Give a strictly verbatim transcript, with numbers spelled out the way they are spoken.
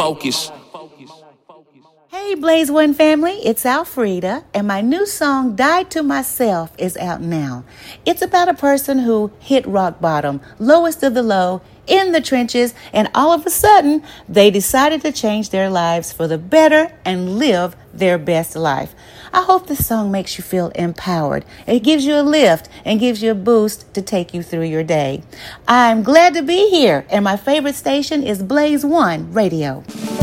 focus. Hey Blaze One family, it's Alfreda, and my new song, Died to Myself, is out now. It's about a person who hit rock bottom, lowest of the low, in the trenches, and all of a sudden, they decided to change their lives for the better and live their best life. I hope this song makes you feel empowered. It gives you a lift and gives you a boost to take you through your day. I'm glad to be here, and my favorite station is Blaze One Radio.